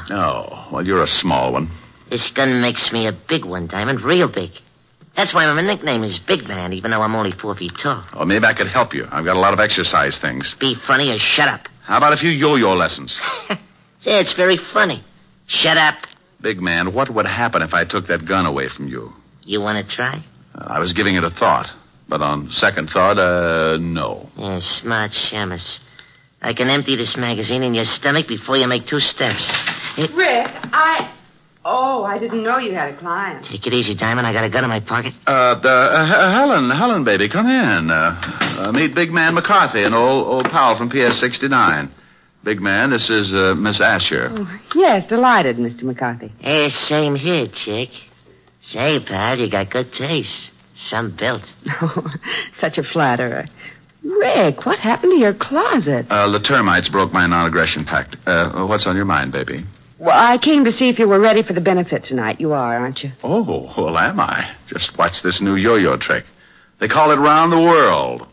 Oh, well, you're a small one. This gun makes me a big one, Diamond. Real big. That's why my nickname is Big Man, even though I'm only 4 feet tall. Well, maybe I could help you. I've got a lot of exercise things. Be funny or shut up. How about a few yo-yo lessons? Say, it's very funny. Shut up. Big Man, what would happen if I took that gun away from you? You want to try? I was giving it a thought. But on second thought, no. Yeah, smart shamus. I can empty this magazine in your stomach before you make 2 steps. Rick, I didn't know you had a client. Take it easy, Diamond. I got a gun in my pocket. Helen, baby, come in. Meet Big Man McCarthy, an old pal from PS 69. Big Man, this is Miss Asher. Oh, yes, delighted, Mr. McCarthy. Hey, same here, chick. Say, pal, you got good taste. Some built. Oh, such a flatterer. Rick, what happened to your closet? The termites broke my non-aggression pact. What's on your mind, baby? Well, I came to see if you were ready for the benefit tonight. You are, aren't you? Oh, well, am I? Just watch this new yo-yo trick. They call it round the world.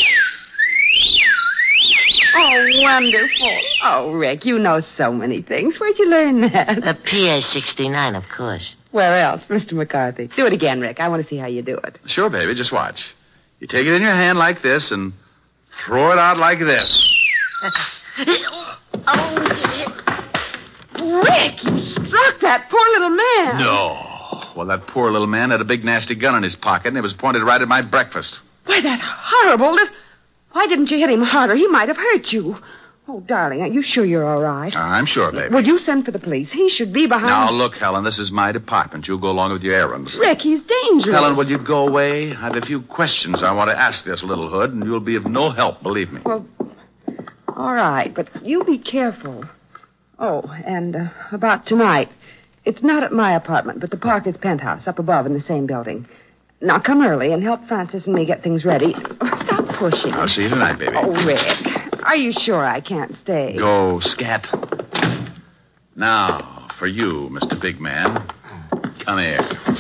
Oh, wonderful. Oh, Rick, you know so many things. Where'd you learn that? The PS-69, of course. Where else, Mr. McCarthy? Do it again, Rick. I want to see how you do it. Sure, baby. Just watch. You take it in your hand like this and throw it out like this. Rick, you struck that poor little man. No. Well, that poor little man had a big, nasty gun in his pocket, and it was pointed right at my breakfast. Why, that horrible... Why didn't you hit him harder? He might have hurt you. Oh, darling, are you sure you're all right? I'm sure, baby. Will you send for the police? He should be behind... Now, look, Helen, this is my department. You'll go along with your errands. Rick, he's dangerous. Helen, will you go away? I have a few questions I want to ask this little hood, and you'll be of no help, believe me. Well, all right, but you be careful. Oh, and about tonight. It's not at my apartment, but the Parker's penthouse up above in the same building. Now, come early and help Francis and me get things ready. Stop pushing. I'll see you tonight, baby. Oh, Rick, are you sure I can't stay? Go, scat. Now, for you, Mr. Big Man. Come here.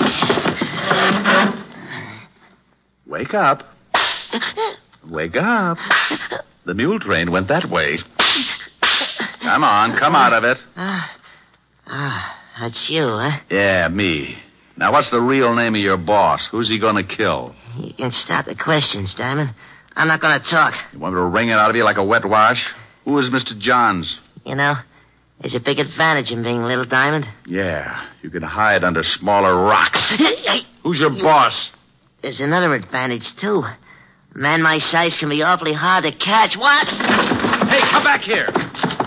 Wake up. Wake up. The mule train went that way. Come on, come out of it. That's you, huh? Yeah, me. Now, what's the real name of your boss? Who's he going to kill? You can stop the questions, Diamond. I'm not going to talk. You want me to wring it out of you like a wet wash? Who is Mr. Johns? You know, there's a big advantage in being Little Diamond. Yeah, you can hide under smaller rocks. Who's your boss? There's another advantage, too. A man my size can be awfully hard to catch. What? Hey, come back here.